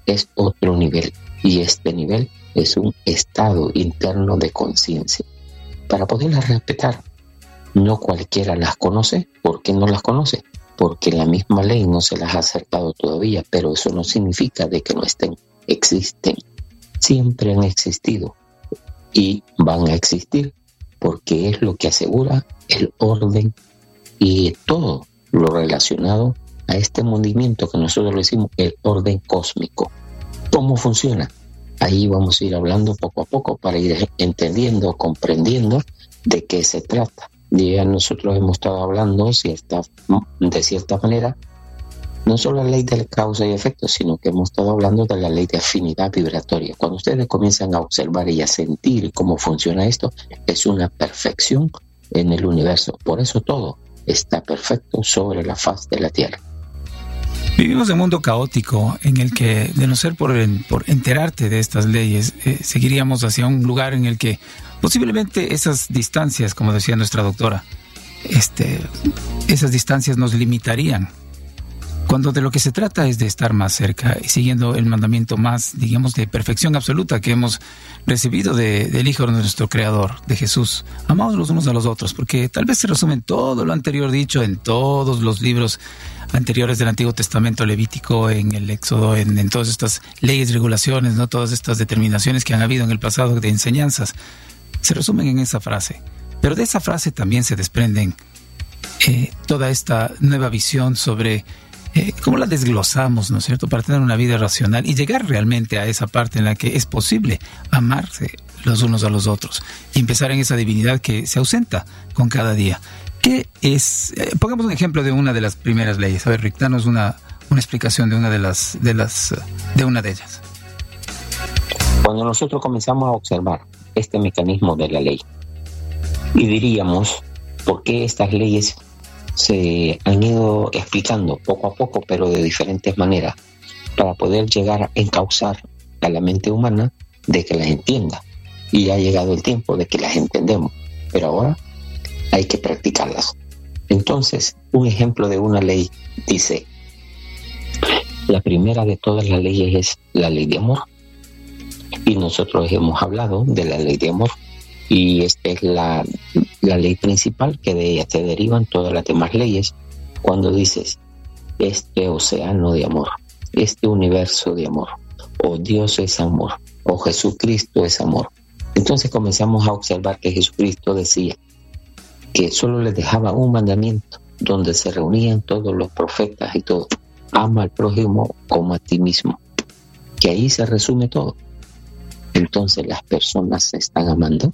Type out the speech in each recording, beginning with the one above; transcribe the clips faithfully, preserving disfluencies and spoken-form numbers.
es otro nivel, y este nivel es un estado interno de conciencia. Para poderlas respetar, no cualquiera las conoce. ¿Por qué no las conoce? Porque la misma ley no se las ha acercado todavía, pero eso no significa de que no estén, existen. Siempre han existido y van a existir, porque es lo que asegura el orden y todo lo relacionado a este movimiento que nosotros le decimos el orden cósmico. ¿Cómo funciona? Ahí vamos a ir hablando poco a poco para ir entendiendo, comprendiendo de qué se trata. Ya nosotros hemos estado hablando cierta, de cierta manera, no solo la ley de causa y efecto, sino que hemos estado hablando de la ley de afinidad vibratoria. Cuando ustedes comienzan a observar y a sentir cómo funciona esto, es una perfección en el universo. Por eso todo está perfecto sobre la faz de la Tierra. Vivimos en un mundo caótico en el que, de no ser por, por enterarte de estas leyes, eh, seguiríamos hacia un lugar en el que posiblemente esas distancias, como decía nuestra doctora, este, esas distancias nos limitarían. Cuando de lo que se trata es de estar más cerca y siguiendo el mandamiento más, digamos, de perfección absoluta que hemos recibido de, del Hijo de nuestro Creador, de Jesús. Amados los unos a los otros, porque tal vez se resume todo lo anterior dicho en todos los libros anteriores del Antiguo Testamento Levítico, en el Éxodo, en, en todas estas leyes, regulaciones, no todas estas determinaciones que han habido en el pasado de enseñanzas, se resumen en esa frase. Pero de esa frase también se desprenden eh, toda esta nueva visión sobre Eh, ¿cómo la desglosamos, no es cierto?, para tener una vida racional y llegar realmente a esa parte en la que es posible amarse los unos a los otros y empezar en esa divinidad que se ausenta con cada día. ¿Qué es? Eh, pongamos un ejemplo de una de las primeras leyes. A ver, Rick, danos una, una explicación de una de las, de las, de una de ellas. Cuando nosotros comenzamos a observar este mecanismo de la ley y diríamos, ¿por qué estas leyes se han ido explicando poco a poco, pero de diferentes maneras, para poder llegar a encauzar a la mente humana de que las entienda? Y ha llegado el tiempo de que las entendemos, pero ahora hay que practicarlas. Entonces, un ejemplo de una ley dice, la primera de todas las leyes es la ley de amor, y nosotros hemos hablado de la ley de amor, y esta es la, la ley principal, que de ella se derivan todas las demás leyes. Cuando dices este océano de amor, este universo de amor, o Dios es amor, o Jesucristo es amor, entonces comenzamos a observar que Jesucristo decía que solo les dejaba un mandamiento donde se reunían todos los profetas y todo: ama al prójimo como a ti mismo, que ahí se resume todo. Entonces las personas se están amando,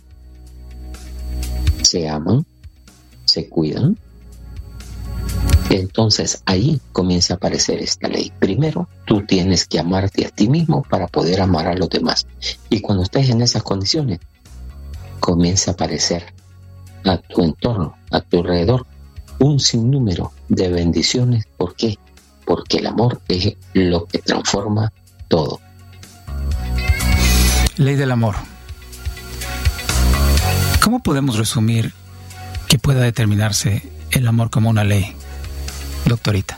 se aman, se cuidan. Entonces ahí comienza a aparecer esta ley. Primero, tú tienes que amarte a ti mismo para poder amar a los demás. Y cuando estés en esas condiciones, comienza a aparecer a tu entorno, a tu alrededor, un sinnúmero de bendiciones. ¿Por qué? Porque el amor es lo que transforma todo. Ley del amor. ¿Cómo podemos resumir que pueda determinarse el amor como una ley, doctorita?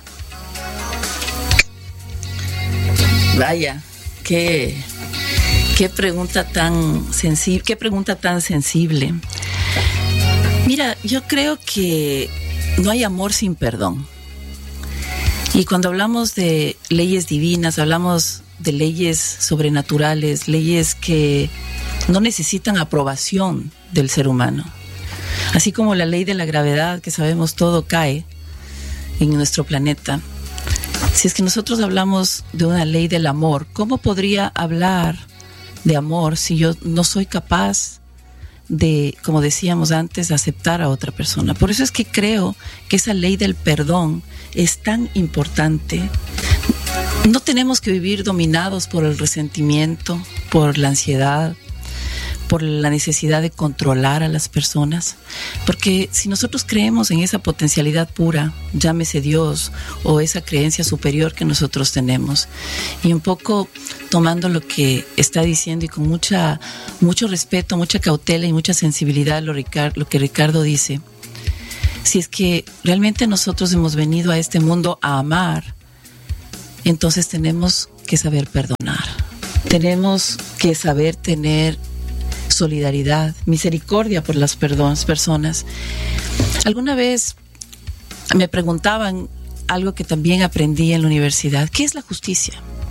Vaya, qué, qué pregunta tan sensible, qué pregunta tan sensible. Mira, yo creo que no hay amor sin perdón. Y cuando hablamos de leyes divinas, hablamos de leyes sobrenaturales, leyes que no necesitan aprobación del ser humano. Así como la ley de la gravedad, que sabemos todo cae en nuestro planeta. Si es que nosotros hablamos de una ley del amor, ¿cómo podría hablar de amor si yo no soy capaz de, como decíamos antes, de aceptar a otra persona? Por eso es que creo que esa ley del perdón es tan importante. No tenemos que vivir dominados por el resentimiento, por la ansiedad, por la necesidad de controlar a las personas, porque si nosotros creemos en esa potencialidad pura, llámese Dios o esa creencia superior que nosotros tenemos, y un poco tomando lo que está diciendo y con mucha mucho respeto, mucha cautela y mucha sensibilidad lo, Ricard, lo que Ricardo dice, si es que realmente nosotros hemos venido a este mundo a amar, entonces tenemos que saber perdonar. Tenemos que saber tener solidaridad, misericordia por las perdón, personas. Alguna vez me preguntaban algo que también aprendí en la universidad: ¿qué es la justicia?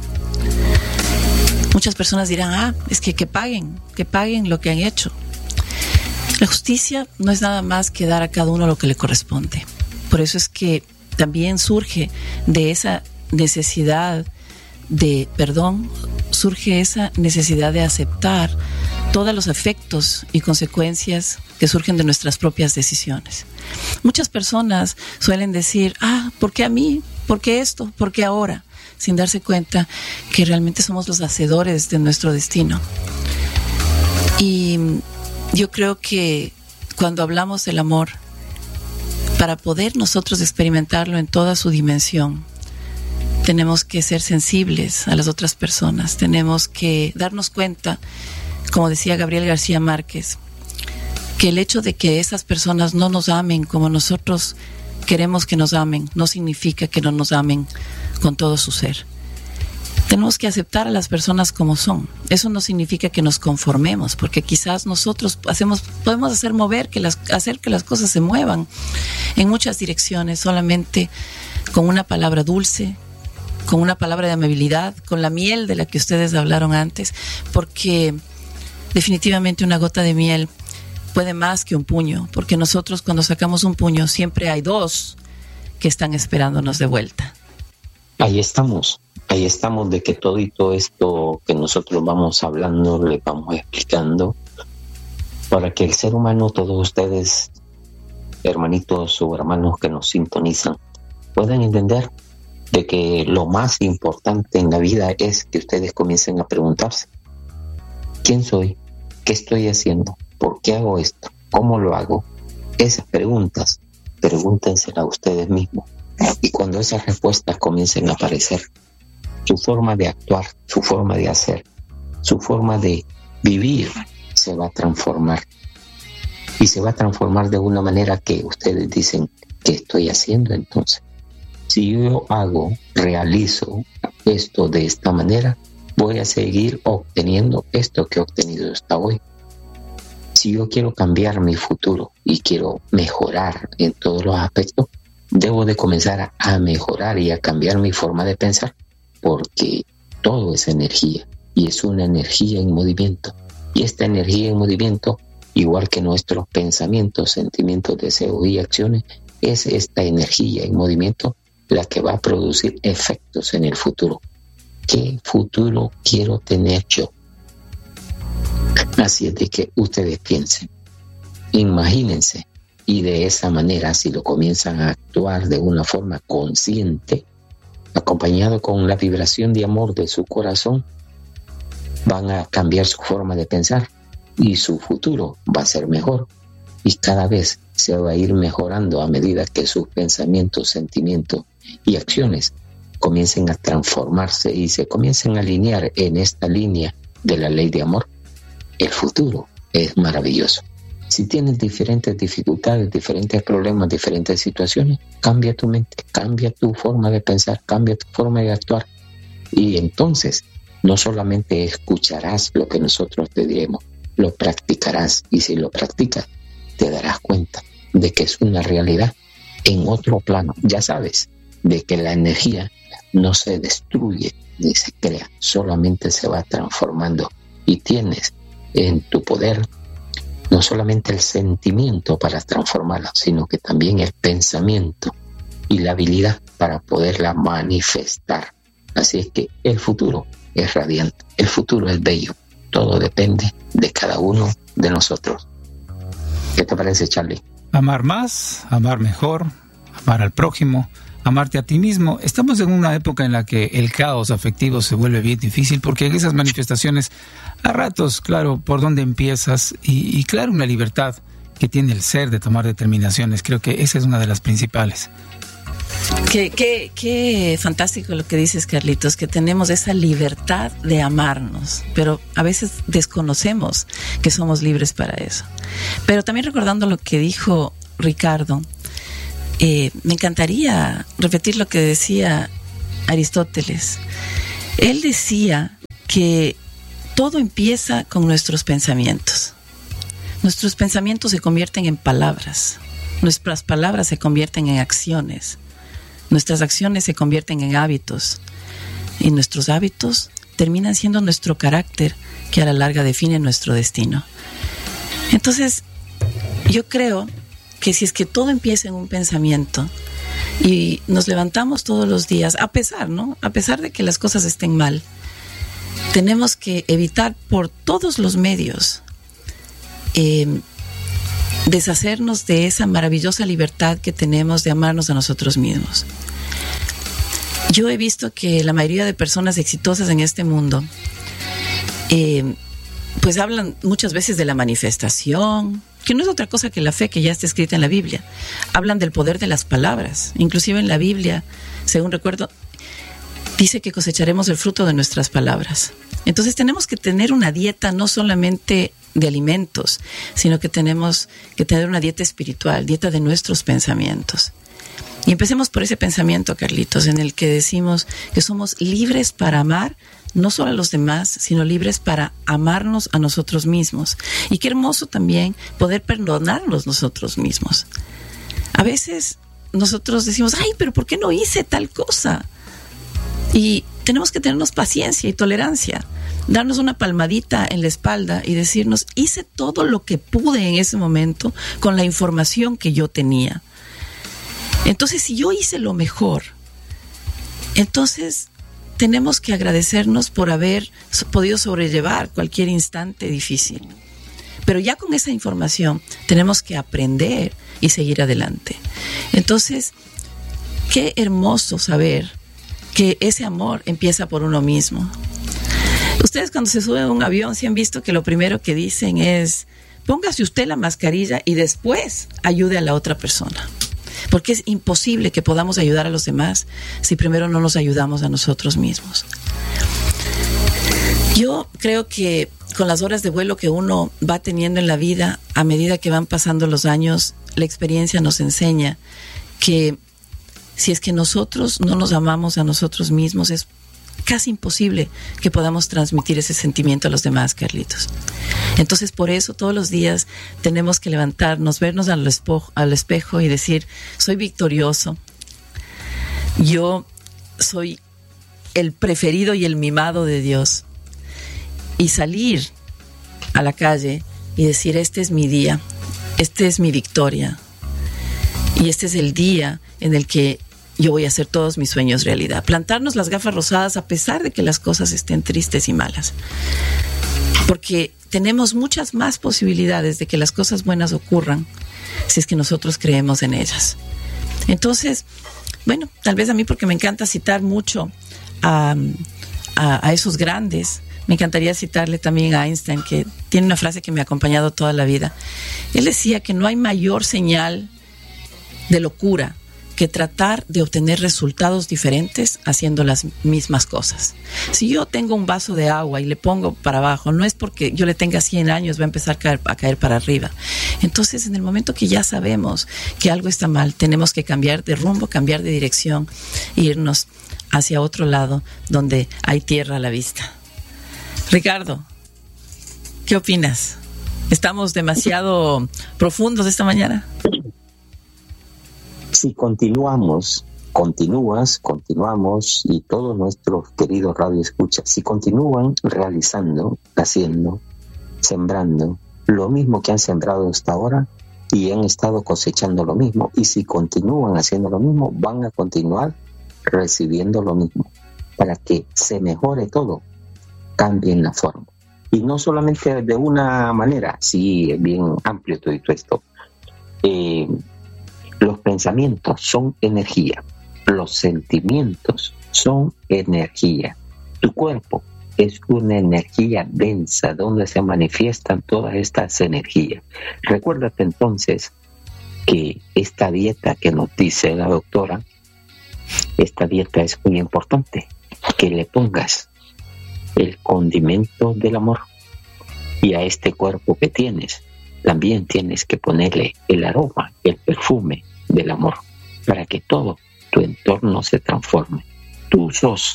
Muchas personas dirán, ah, es que que paguen, que paguen lo que han hecho. La justicia no es nada más que dar a cada uno lo que le corresponde. Por eso es que también surge de esa necesidad de perdón, surge esa necesidad de aceptar todos los efectos y consecuencias que surgen de nuestras propias decisiones. Muchas personas suelen decir, ah, ¿por qué a mí? ¿Por qué esto? ¿Por qué ahora? Sin darse cuenta que realmente somos los hacedores de nuestro destino. Y yo creo que cuando hablamos del amor, para poder nosotros experimentarlo en toda su dimensión, tenemos que ser sensibles a las otras personas, tenemos que darnos cuenta, como decía Gabriel García Márquez, que el hecho de que esas personas no nos amen como nosotros queremos que nos amen, no significa que no nos amen con todo su ser. Tenemos que aceptar a las personas como son. Eso no significa que nos conformemos, porque quizás nosotros hacemos, podemos hacer mover, que las, hacer que las cosas se muevan en muchas direcciones, solamente con una palabra dulce, con una palabra de amabilidad, con la miel de la que ustedes hablaron antes, porque definitivamente una gota de miel puede más que un puño, porque nosotros cuando sacamos un puño siempre hay dos que están esperándonos de vuelta. Ahí estamos, ahí estamos de que todo y todo esto que nosotros vamos hablando, le vamos explicando, para que el ser humano, todos ustedes, hermanitos o hermanos que nos sintonizan, puedan entender de que lo más importante en la vida es que ustedes comiencen a preguntarse: ¿quién soy? ¿Qué estoy haciendo? ¿Por qué hago esto? ¿Cómo lo hago? Esas preguntas, pregúntenselas a ustedes mismos. Y cuando esas respuestas comiencen a aparecer, su forma de actuar, su forma de hacer, su forma de vivir se va a transformar. Y se va a transformar de una manera que ustedes dicen: ¿qué estoy haciendo entonces? Si yo hago, realizo esto de esta manera, voy a seguir obteniendo esto que he obtenido hasta hoy. Si yo quiero cambiar mi futuro y quiero mejorar en todos los aspectos, debo de comenzar a mejorar y a cambiar mi forma de pensar, porque todo es energía y es una energía en movimiento. Y esta energía en movimiento, igual que nuestros pensamientos, sentimientos, deseos y acciones, es esta energía en movimiento la que va a producir efectos en el futuro. ¿Qué futuro quiero tener yo? Así es de que ustedes piensen, imagínense, y de esa manera, si lo comienzan a actuar de una forma consciente, acompañado con la vibración de amor de su corazón, van a cambiar su forma de pensar y su futuro va a ser mejor. Y cada vez se va a ir mejorando a medida que sus pensamientos, sentimientos y acciones comiencen a transformarse y se comiencen a alinear en esta línea de la ley de amor. El futuro es maravilloso. Si tienes diferentes dificultades, diferentes problemas, diferentes situaciones, cambia tu mente, cambia tu forma de pensar, cambia tu forma de actuar. Y entonces no solamente escucharás lo que nosotros te diremos, lo practicarás. Y si lo practicas, te darás cuenta de que es una realidad en otro plano. Ya sabes de que la energía no se destruye ni se crea, solamente se va transformando. Y tienes en tu poder no solamente el sentimiento para transformarla, sino que también el pensamiento y la habilidad para poderla manifestar. Así es que el futuro es radiante, el futuro es bello. Todo depende de cada uno de nosotros. ¿Qué te parece, Charlie? Amar más, amar mejor, amar al prójimo, amarte a ti mismo. Estamos en una época en la que el caos afectivo se vuelve bien difícil, porque en esas manifestaciones, a ratos, claro, por dónde empiezas, y, y claro, una libertad que tiene el ser de tomar determinaciones. Creo que esa es una de las principales. Qué, qué, qué fantástico lo que dices, Carlitos, que tenemos esa libertad de amarnos, pero a veces desconocemos que somos libres para eso. Pero también recordando lo que dijo Ricardo, eh, me encantaría repetir lo que decía Aristóteles. Él decía que todo empieza con nuestros pensamientos. Nuestros pensamientos se convierten en palabras. Nuestras palabras se convierten en acciones. Nuestras acciones se convierten en hábitos. Y nuestros hábitos terminan siendo nuestro carácter, que a la larga define nuestro destino. Entonces, yo creo que si es que todo empieza en un pensamiento y nos levantamos todos los días, a pesar, ¿no? A pesar de que las cosas estén mal, tenemos que evitar por todos los medios eh, deshacernos de esa maravillosa libertad que tenemos de amarnos a nosotros mismos. Yo he visto que la mayoría de personas exitosas en este mundo eh, pues hablan muchas veces de la manifestación, que no es otra cosa que la fe que ya está escrita en la Biblia. Hablan del poder de las palabras. Inclusive en la Biblia, según recuerdo, dice que cosecharemos el fruto de nuestras palabras. Entonces tenemos que tener una dieta no solamente de alimentos, sino que tenemos que tener una dieta espiritual, dieta de nuestros pensamientos. Y empecemos por ese pensamiento, Carlitos, en el que decimos que somos libres para amar, no solo a los demás, sino libres para amarnos a nosotros mismos. Y qué hermoso también poder perdonarnos nosotros mismos. A veces nosotros decimos, ay, pero ¿por qué no hice tal cosa? Y tenemos que tenernos paciencia y tolerancia, darnos una palmadita en la espalda y decirnos, hice todo lo que pude en ese momento con la información que yo tenía. Entonces, si yo hice lo mejor, entonces tenemos que agradecernos por haber podido sobrellevar cualquier instante difícil. Pero ya con esa información tenemos que aprender y seguir adelante. Entonces, qué hermoso saber que ese amor empieza por uno mismo. Ustedes cuando se suben a un avión, ¿sí han visto que lo primero que dicen es, póngase usted la mascarilla y después ayude a la otra persona? Porque es imposible que podamos ayudar a los demás si primero no nos ayudamos a nosotros mismos. Yo creo que con las horas de vuelo que uno va teniendo en la vida, a medida que van pasando los años, la experiencia nos enseña que si es que nosotros no nos amamos a nosotros mismos, es casi imposible que podamos transmitir ese sentimiento a los demás, Carlitos. Entonces, por eso todos los días tenemos que levantarnos, vernos al espejo, al espejo y decir, soy victorioso, yo soy el preferido y el mimado de Dios. Y salir a la calle y decir, este es mi día, este es mi victoria, y este es el día en el que yo voy a hacer todos mis sueños realidad. Plantarnos las gafas rosadas a pesar de que las cosas estén tristes y malas. Porque tenemos muchas más posibilidades de que las cosas buenas ocurran si es que nosotros creemos en ellas. Entonces, bueno, tal vez a mí porque me encanta citar mucho a, a, a esos grandes, me encantaría citarle también a Einstein, que tiene una frase que me ha acompañado toda la vida. Él decía que no hay mayor señal de locura que tratar de obtener resultados diferentes haciendo las mismas cosas. Si yo tengo un vaso de agua y le pongo para abajo, no es porque yo le tenga cien años, va a empezar a caer, a caer para arriba. Entonces, en el momento que ya sabemos que algo está mal, tenemos que cambiar de rumbo, cambiar de dirección e irnos hacia otro lado donde hay tierra a la vista. Ricardo, ¿qué opinas? ¿Estamos demasiado profundos esta mañana? Si continuamos, continúas, continuamos, y todos nuestros queridos radioescuchas, si continúan realizando, haciendo, sembrando lo mismo que han sembrado hasta ahora y han estado cosechando lo mismo, y si continúan haciendo lo mismo, van a continuar recibiendo lo mismo, para que se mejore todo, cambien la forma. Y no solamente de una manera, sí, es bien amplio todo esto. Eh, Los pensamientos son energía, los sentimientos son energía. Tu cuerpo es una energía densa donde se manifiestan todas estas energías. Recuérdate entonces que esta dieta que nos dice la doctora, esta dieta es muy importante, que le pongas el condimento del amor, y a este cuerpo que tienes también tienes que ponerle el aroma, el perfume del amor, para que todo tu entorno se transforme. Tú sos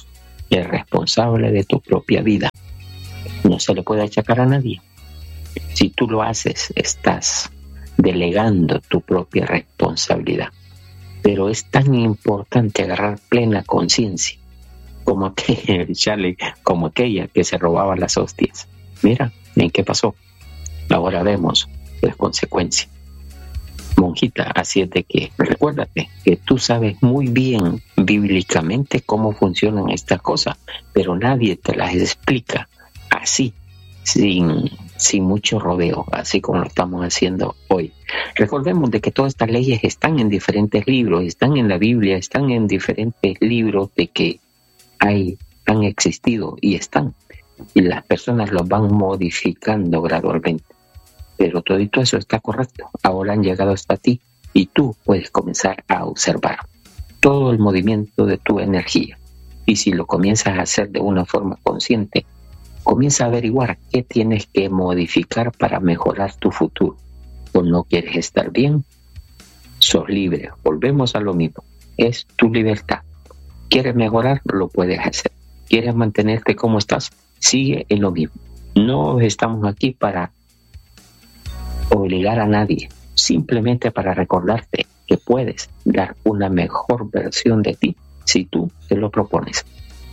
es responsable de tu propia vida. No se le puede achacar a nadie. Si tú lo haces, estás delegando tu propia responsabilidad. Pero es tan importante agarrar plena conciencia como aquella, Charlie, como aquella que se robaba las hostias. Mira, ¿en qué pasó? Ahora vemos las consecuencias. Monjita, así es de que recuérdate que tú sabes muy bien bíblicamente cómo funcionan estas cosas, pero nadie te las explica así, sin, sin mucho rodeo, así como lo estamos haciendo hoy. Recordemos de que todas estas leyes están en diferentes libros, están en la Biblia, están en diferentes libros de que hay, han existido y están, y las personas los van modificando gradualmente. Pero todo eso está correcto. Ahora han llegado hasta ti y tú puedes comenzar a observar todo el movimiento de tu energía. Y si lo comienzas a hacer de una forma consciente, comienza a averiguar qué tienes que modificar para mejorar tu futuro. O no quieres estar bien, sos libre. Volvemos a lo mismo. Es tu libertad. ¿Quieres mejorar? Lo puedes hacer. ¿Quieres mantenerte como estás? Sigue en lo mismo. No estamos aquí para obligar a nadie, simplemente para recordarte que puedes dar una mejor versión de ti si tú te lo propones.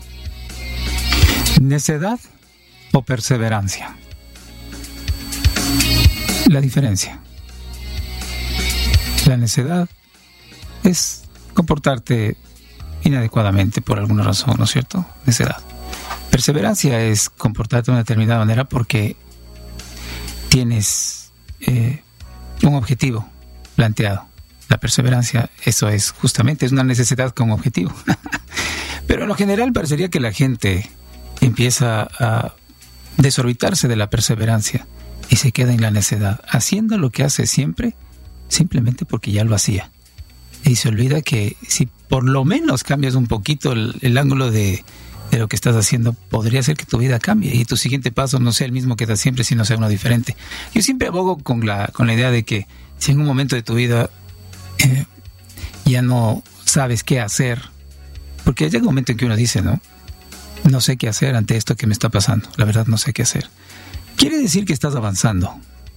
¿Necedad o perseverancia? La diferencia. La necedad es comportarte inadecuadamente por alguna razón, ¿no es cierto? Necedad. Perseverancia es comportarte de una determinada manera porque tienes Eh, un objetivo planteado. La perseverancia, eso es justamente, es una necesidad con objetivo. Pero en lo general parecería que la gente empieza a desorbitarse de la perseverancia y se queda en la necedad, haciendo lo que hace siempre, simplemente porque ya lo hacía. Y se olvida que si por lo menos cambias un poquito el, el ángulo de de lo que estás haciendo, podría ser que tu vida cambie y tu siguiente paso no sea el mismo que das siempre, sino sea uno diferente. Yo siempre abogo con la, con la idea de que si en un momento de tu vida eh, ya no sabes qué hacer, porque llega un momento en que uno dice, ¿no? No sé qué hacer ante esto que me está pasando. La verdad no sé qué hacer. Quiere decir que estás avanzando.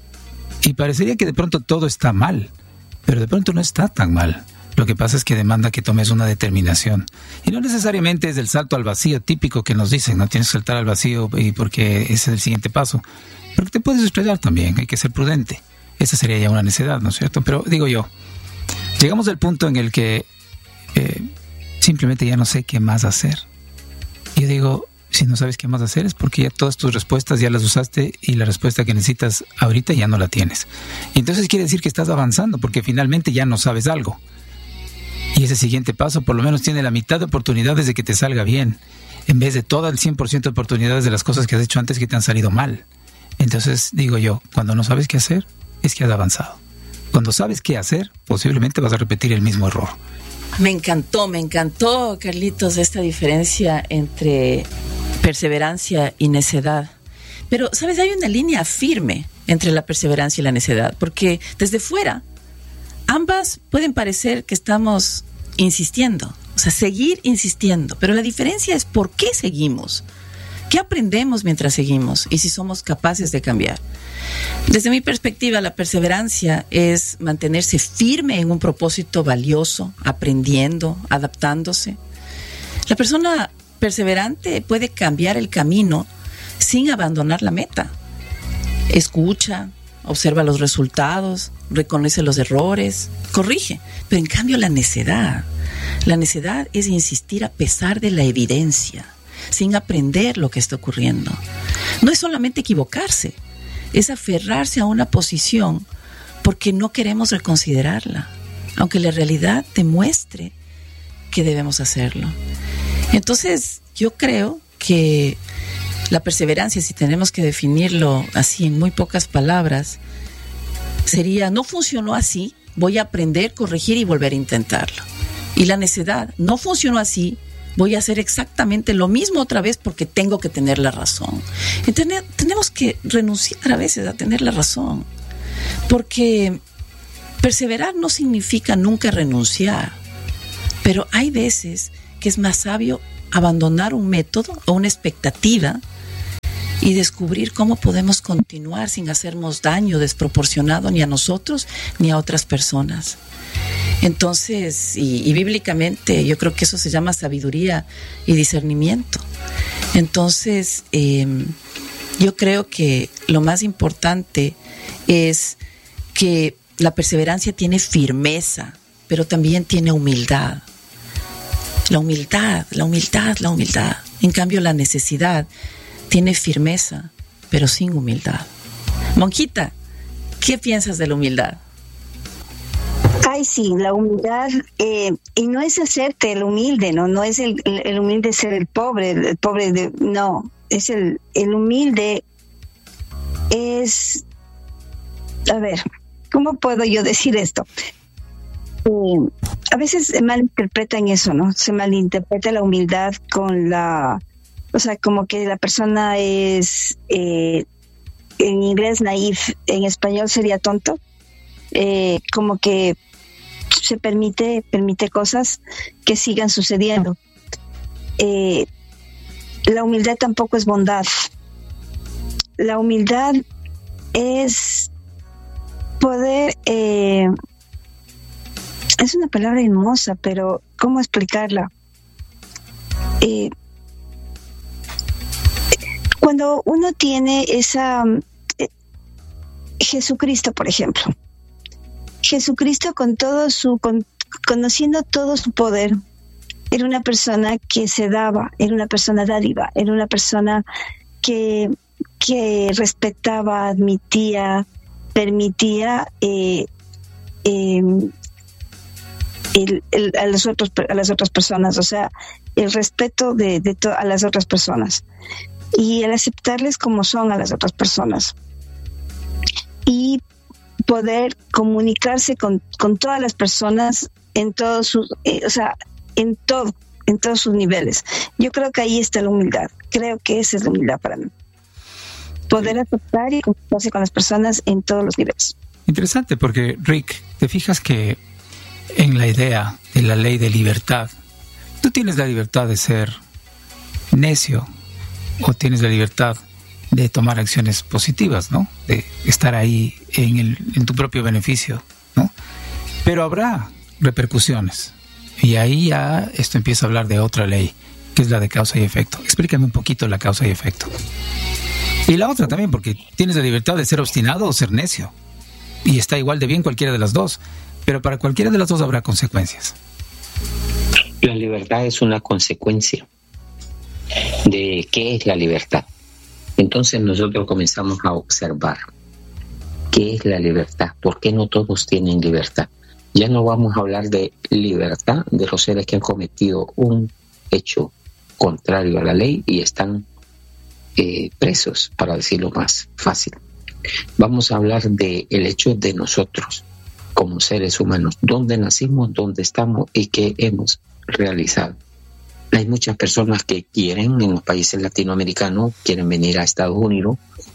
Y parecería que de pronto todo está mal, pero de pronto no está tan mal. Lo que pasa es que demanda que tomes una determinación. Y no necesariamente es el salto al vacío típico que nos dicen, no tienes que saltar al vacío y porque ese es el siguiente paso. Porque te puedes estrellar también, hay que ser prudente. Esa sería ya una necedad, ¿no es cierto? Pero digo yo, llegamos al punto en el que eh, simplemente ya no sé qué más hacer. Y yo digo, si no sabes qué más hacer es porque ya todas tus respuestas ya las usaste y la respuesta que necesitas ahorita ya no la tienes. Y entonces quiere decir que estás avanzando porque finalmente ya no sabes algo. Y ese siguiente paso por lo menos tiene la mitad de oportunidades de que te salga bien, en vez de todo el cien por ciento de oportunidades de las cosas que has hecho antes que te han salido mal. Entonces, digo yo, cuando no sabes qué hacer, es que has avanzado. Cuando sabes qué hacer, posiblemente vas a repetir el mismo error. Me encantó, me encantó, Carlitos, esta diferencia entre perseverancia y necedad. Pero, ¿sabes? Hay una línea firme entre la perseverancia y la necedad, porque desde fuera ambas pueden parecer que estamos insistiendo, o sea, seguir insistiendo, pero la diferencia es por qué seguimos, qué aprendemos mientras seguimos y si somos capaces de cambiar. Desde mi perspectiva, la perseverancia es mantenerse firme en un propósito valioso, aprendiendo, adaptándose. La persona perseverante puede cambiar el camino sin abandonar la meta. Escucha, observa los resultados, reconoce los errores, corrige. Pero en cambio la necedad, la necedad es insistir a pesar de la evidencia, sin aprender lo que está ocurriendo. No es solamente equivocarse, es aferrarse a una posición porque no queremos reconsiderarla, aunque la realidad demuestre que debemos hacerlo. Entonces, yo creo que la perseverancia, si tenemos que definirlo así en muy pocas palabras, sería: no funcionó así, voy a aprender, corregir y volver a intentarlo. Y la necedad: no funcionó así, voy a hacer exactamente lo mismo otra vez porque tengo que tener la razón. Entonces, tenemos que renunciar a veces a tener la razón, porque perseverar no significa nunca renunciar, pero hay veces que es más sabio abandonar un método o una expectativa y descubrir cómo podemos continuar sin hacernos daño desproporcionado ni a nosotros ni a otras personas. Entonces, y, y bíblicamente yo creo que eso se llama sabiduría y discernimiento. Entonces, eh, yo creo que lo más importante es que la perseverancia tiene firmeza, pero también tiene humildad. La humildad, la humildad, la humildad. En cambio, la necesidad tiene firmeza, pero sin humildad. Monjita, ¿qué piensas de la humildad? Ay, sí, la humildad, eh, y no es hacerte el humilde, no, no es el, el, el humilde ser el pobre, el pobre de, no, es el, el humilde es, a ver, ¿cómo puedo yo decir esto? Eh, a veces se malinterpretan eso, ¿no? Se malinterpreta la humildad con la, o sea, como que la persona es, eh, en inglés naif, en español sería tonto, eh, como que se permite, permite cosas que sigan sucediendo. Eh, la humildad tampoco es bondad. La humildad es poder, eh, es una palabra hermosa, pero ¿cómo explicarla? Eh, cuando uno tiene esa, eh, Jesucristo, por ejemplo, Jesucristo con todo su, con, conociendo todo su poder, era una persona que se daba, era una persona dádiva, era una persona que, que respetaba, admitía, permitía eh, eh, el, el, a, los otros, a las otras personas, o sea, el respeto de, de to, a las otras personas y el aceptarles como son a las otras personas. Y poder comunicarse con, con todas las personas en todos sus, eh, o sea, en todo, en todos sus niveles. Yo creo que ahí está la humildad. Creo que esa es la humildad para mí. Poder aceptar y comunicarse con las personas en todos los niveles. Interesante, porque Rick, te fijas que en la idea de la ley de libertad, tú tienes la libertad de ser necio o tienes la libertad de tomar acciones positivas, ¿no? De estar ahí en, el, en tu propio beneficio, ¿no? Pero habrá repercusiones. Y ahí ya esto empieza a hablar de otra ley, que es la de causa y efecto. Explícame un poquito la causa y efecto. Y la otra también, porque tienes la libertad de ser obstinado o ser necio. Y está igual de bien cualquiera de las dos. Pero para cualquiera de las dos habrá consecuencias. La libertad es una consecuencia de qué es la libertad. Entonces nosotros comenzamos a observar qué es la libertad, por qué no todos tienen libertad. Ya no vamos a hablar de libertad de los seres que han cometido un hecho contrario a la ley y están eh, presos, para decirlo más fácil. Vamos a hablar del hecho de nosotros como seres humanos, dónde nacimos, dónde estamos y qué hemos realizado. Hay muchas personas que quieren, en los países latinoamericanos, quieren venir a Estados Unidos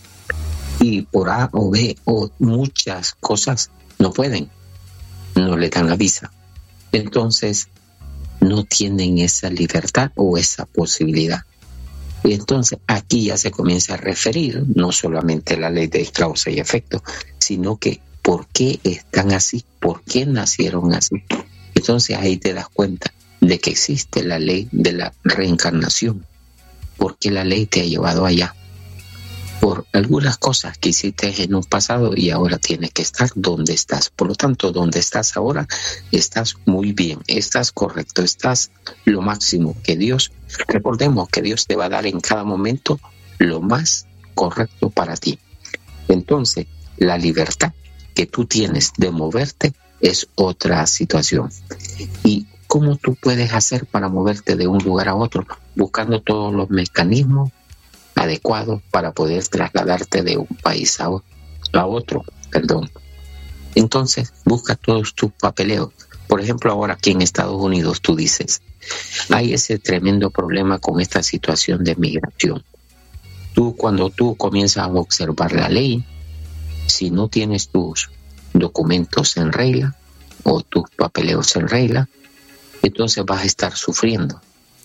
y por A o B o muchas cosas no pueden, no le dan la visa. Entonces, no tienen esa libertad o esa posibilidad. Y entonces, aquí ya se comienza a referir no solamente la ley de causa y efecto, sino que por qué están así, por qué nacieron así. Entonces, ahí te das cuenta de que existe la ley de la reencarnación, porque la ley te ha llevado allá por algunas cosas que hiciste en un pasado y ahora tienes que estar donde estás. Por lo tanto, donde estás ahora, estás muy bien, estás correcto, estás lo máximo que Dios, recordemos que Dios te va a dar en cada momento lo más correcto para ti. Entonces, la libertad que tú tienes de moverte es otra situación. Y ¿cómo tú puedes hacer para moverte de un lugar a otro? Buscando todos los mecanismos adecuados para poder trasladarte de un país a, a otro. Perdón. Entonces, busca todos tus papeleos. Por ejemplo, ahora aquí en Estados Unidos tú dices, hay ese tremendo problema con esta situación de migración. Tú, cuando tú comienzas a observar la ley, si no tienes tus documentos en regla o tus papeleos en regla, entonces vas a estar sufriendo.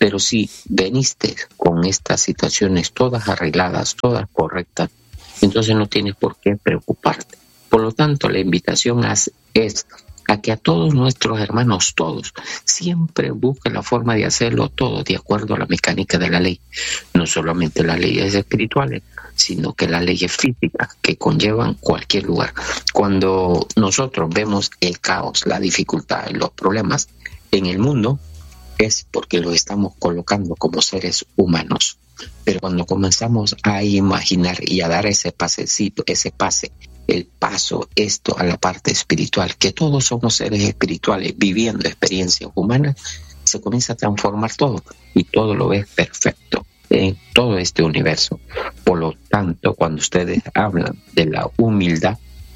Pero si veniste con estas situaciones todas arregladas, todas correctas, entonces no tienes por qué preocuparte. Por lo tanto, la invitación es, es a que a todos nuestros hermanos, todos, siempre busquen la forma de hacerlo todo de acuerdo a la mecánica de la ley. No solamente las leyes espirituales, sino que las leyes físicas que conllevan cualquier lugar. Cuando nosotros vemos el caos, la dificultad, los problemas en el mundo, es porque lo estamos colocando como seres humanos. Pero cuando comenzamos a imaginar y a dar ese pasecito, ese pase, el paso, esto a la parte espiritual, que todos somos seres espirituales viviendo experiencias humanas, se comienza a transformar todo y todo lo ves perfecto en todo este universo. Por lo tanto, cuando ustedes hablan de la humildad,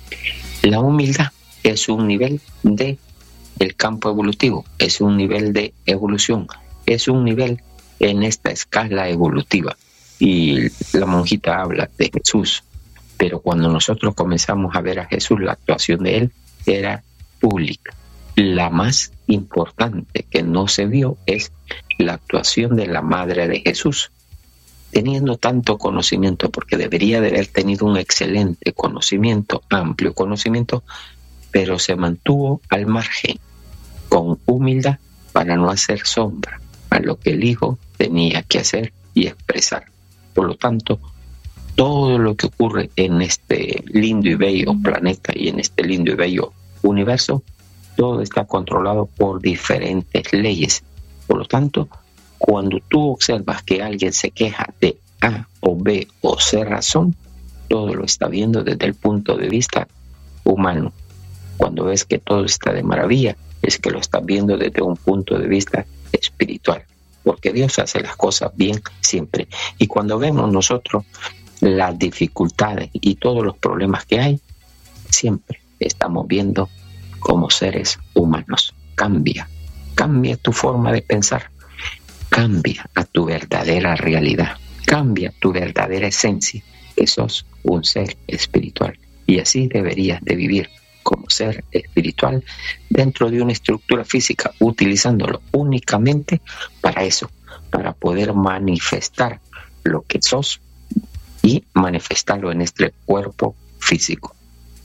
la humildad es un nivel de el campo evolutivo, es un nivel de evolución, es un nivel en esta escala evolutiva. Y la monjita habla de Jesús, pero cuando nosotros comenzamos a ver a Jesús, la actuación de él era pública. La más importante que no se vio es la actuación de la madre de Jesús, teniendo tanto conocimiento, porque debería de haber tenido un excelente conocimiento, amplio conocimiento, pero se mantuvo al margen, con humildad, para no hacer sombra a lo que el Hijo tenía que hacer y expresar. Por lo tanto, todo lo que ocurre en este lindo y bello planeta y en este lindo y bello universo, todo está controlado por diferentes leyes. Por lo tanto, cuando tú observas que alguien se queja de A o B o C razón, todo lo está viendo desde el punto de vista humano. Cuando ves que todo está de maravilla, es que lo estás viendo desde un punto de vista espiritual, porque Dios hace las cosas bien siempre. Y cuando vemos nosotros las dificultades y todos los problemas que hay, siempre estamos viendo como seres humanos. Cambia, cambia tu forma de pensar, cambia a tu verdadera realidad, cambia tu verdadera esencia, que sos un ser espiritual. Y así deberías de vivir como ser espiritual dentro de una estructura física, utilizándolo únicamente para eso, para poder manifestar lo que sos y manifestarlo en este cuerpo físico.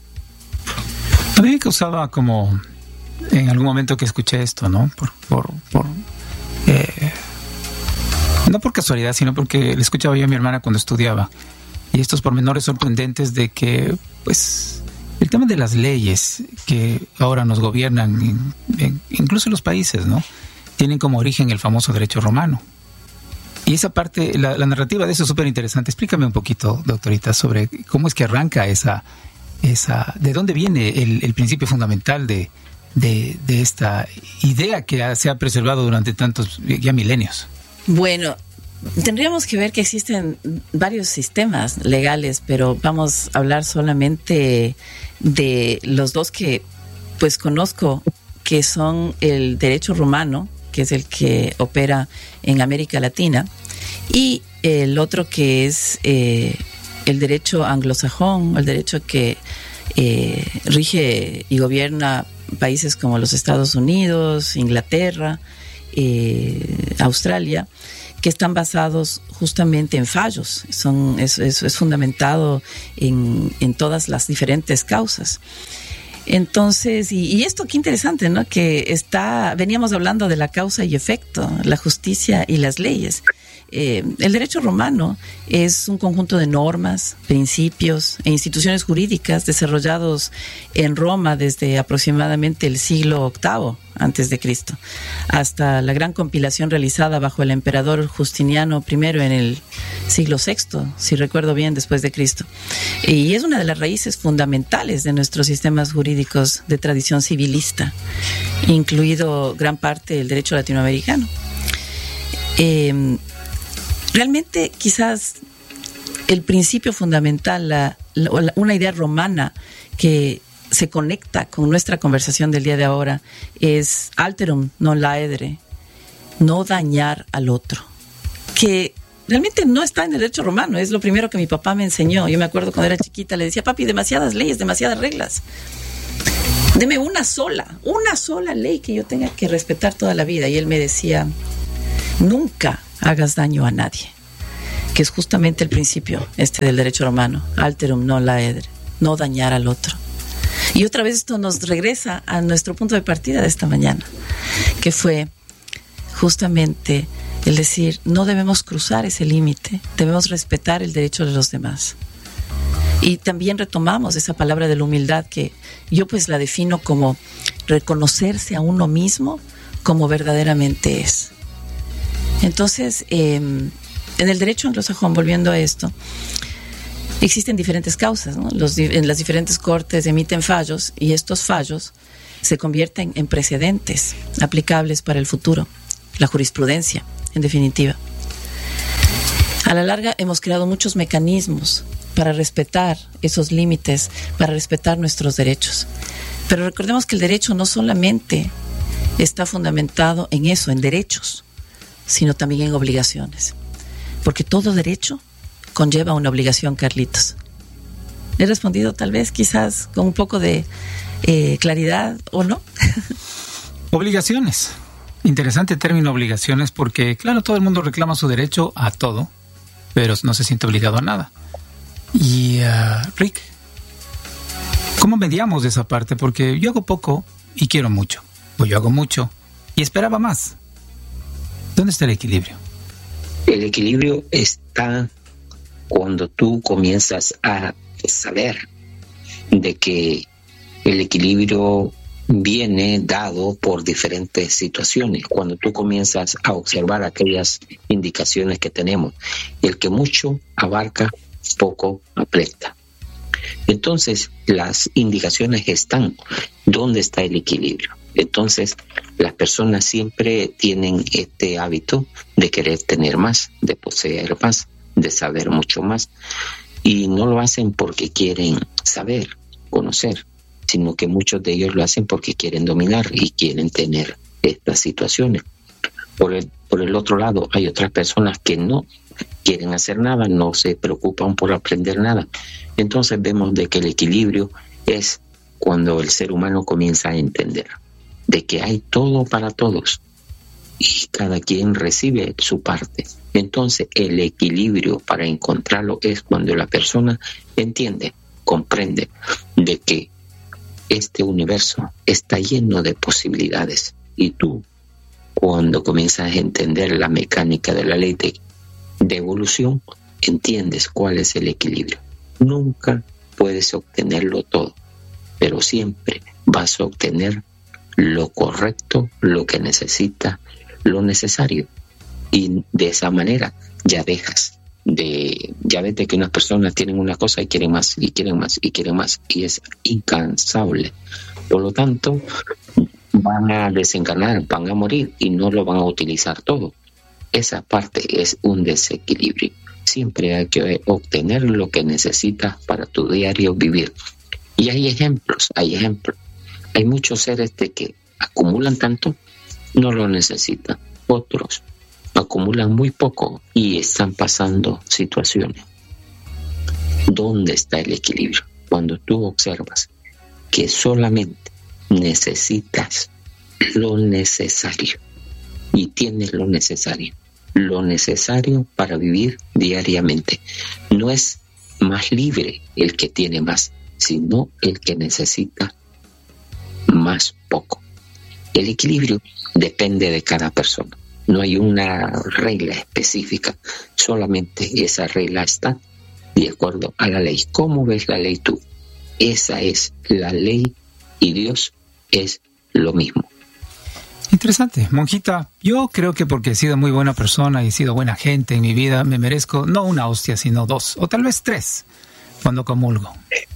A mí me causaba como en algún momento que escuché esto, ¿no? Por, por, por eh, no por casualidad, sino porque le escuchaba yo a mi hermana cuando estudiaba, y estos pormenores sorprendentes de que, pues, el tema de las leyes que ahora nos gobiernan, en, en, incluso en los países, ¿no?, tienen como origen el famoso derecho romano. Y esa parte, la, la narrativa de eso es súper interesante. Explícame un poquito, doctorita, sobre cómo es que arranca esa, esa de dónde viene el, el principio fundamental de, de, de esta idea que ha, se ha preservado durante tantos ya milenios. Bueno, tendríamos que ver que existen varios sistemas legales, pero vamos a hablar solamente de los dos que pues conozco, que son el derecho romano, que es el que opera en América Latina, y el otro que es eh, el derecho anglosajón, el derecho que eh, rige y gobierna países como los Estados Unidos, Inglaterra, eh, Australia, que están basados justamente en fallos. Son, es, es, es fundamentado en, en todas las diferentes causas. Entonces, y, y esto qué interesante, ¿no? Que está, veníamos hablando de la causa y efecto, la justicia y las leyes. Eh, el derecho romano es un conjunto de normas, principios e instituciones jurídicas desarrollados en Roma desde aproximadamente el siglo octavo antes de Cristo, hasta la gran compilación realizada bajo el emperador Justiniano primero en el siglo sexto, si recuerdo bien, después de Cristo. Y es una de las raíces fundamentales de nuestros sistemas jurídicos de tradición civilista, incluido gran parte del derecho latinoamericano. Eh, Realmente, quizás el principio fundamental, la, la, una idea romana que se conecta con nuestra conversación del día de ahora es alterum non laedere, no dañar al otro, que realmente no está en el derecho romano. Es lo primero que mi papá me enseñó. Yo me acuerdo cuando era chiquita, le decía: papi, demasiadas leyes, demasiadas reglas. Deme una sola, una sola ley que yo tenga que respetar toda la vida. Y él me decía: nunca hagas daño a nadie, que es justamente el principio este del derecho romano, alterum non laedere, no dañar al otro. Y otra vez esto nos regresa a nuestro punto de partida de esta mañana, que fue justamente el decir, no debemos cruzar ese límite, debemos respetar el derecho de los demás. Y también retomamos esa palabra de la humildad, que yo pues la defino como reconocerse a uno mismo como verdaderamente es. Entonces, eh, en el derecho anglosajón, volviendo a esto, existen diferentes causas, ¿no? Los, en las diferentes cortes emiten fallos, y estos fallos se convierten en precedentes aplicables para el futuro, la jurisprudencia, en definitiva. A la larga hemos creado muchos mecanismos para respetar esos límites, para respetar nuestros derechos. Pero recordemos que el derecho no solamente está fundamentado en eso, en derechos, sino también en obligaciones. Porque todo derecho conlleva una obligación, Carlitos. ¿Le he respondido tal vez, quizás, con un poco de eh, claridad o no? Obligaciones. Interesante término, obligaciones, porque, claro, todo el mundo reclama su derecho a todo, pero no se siente obligado a nada. Y, uh, Rick, ¿cómo mediamos esa parte? Porque yo hago poco y quiero mucho, o yo hago mucho y esperaba más. ¿Dónde está el equilibrio? El equilibrio está cuando tú comienzas a saber de que el equilibrio viene dado por diferentes situaciones. Cuando tú comienzas a observar aquellas indicaciones que tenemos, el que mucho abarca, poco aprieta. Entonces, las indicaciones están. ¿Dónde está el equilibrio? Entonces, las personas siempre tienen este hábito de querer tener más, de poseer más, de saber mucho más, y no lo hacen porque quieren saber, conocer, sino que muchos de ellos lo hacen porque quieren dominar y quieren tener estas situaciones. Por el, por el otro lado, hay otras personas que no quieren hacer nada, no se preocupan por aprender nada. Entonces vemos de que el equilibrio es cuando el ser humano comienza a entender de que hay todo para todos y cada quien recibe su parte. Entonces el equilibrio, para encontrarlo, es cuando la persona entiende, comprende de que este universo está lleno de posibilidades, y tú, cuando comienzas a entender la mecánica de la ley de, de evolución, entiendes cuál es el equilibrio. Nunca puedes obtenerlo todo, pero siempre vas a obtener lo correcto, lo que necesitas, lo necesario. Y de esa manera ya dejas de, ya ves de que unas personas tienen una cosa y quieren más, y quieren más, y quieren más, y es incansable. Por lo tanto, van a desencarnar, van a morir y no lo van a utilizar todo. Esa parte es un desequilibrio. Siempre hay que obtener lo que necesitas para tu diario vivir. Y hay ejemplos, hay ejemplos. Hay muchos seres de que acumulan tanto, no lo necesitan. Otros acumulan muy poco y están pasando situaciones. ¿Dónde está el equilibrio? Cuando tú observas que solamente necesitas lo necesario y tienes lo necesario, lo necesario para vivir diariamente. No es más libre el que tiene más, sino el que necesita más poco. El equilibrio depende de cada persona. No hay una regla específica, solamente esa regla está de acuerdo a la ley. ¿Cómo ves la ley tú? Esa es la ley y Dios es lo mismo. Interesante, monjita. Yo creo que porque he sido muy buena persona y he sido buena gente en mi vida, me merezco no una hostia, sino dos, o tal vez tres, cuando comulgo.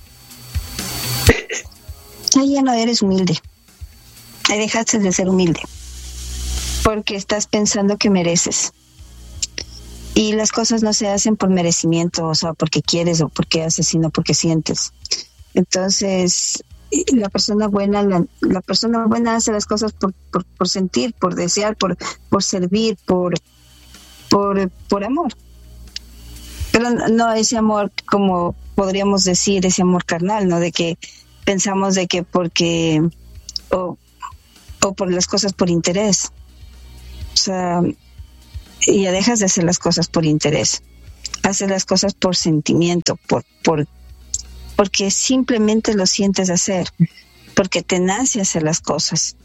Ahí ya no eres humilde. Ahí dejaste de ser humilde. Porque estás pensando que mereces. Y las cosas no se hacen por merecimiento, o sea, porque quieres o porque haces, sino porque sientes. Entonces, la persona buena, la, la persona buena hace las cosas por, por, por sentir, por desear, por, por servir, por, por, por amor. Pero no ese amor, como podríamos decir, ese amor carnal, ¿no? De que pensamos de que porque, o, o por las cosas por interés. O sea, y ya dejas de hacer las cosas por interés. Haces las cosas por sentimiento, por, por, porque simplemente lo sientes hacer, porque te nace hacer las cosas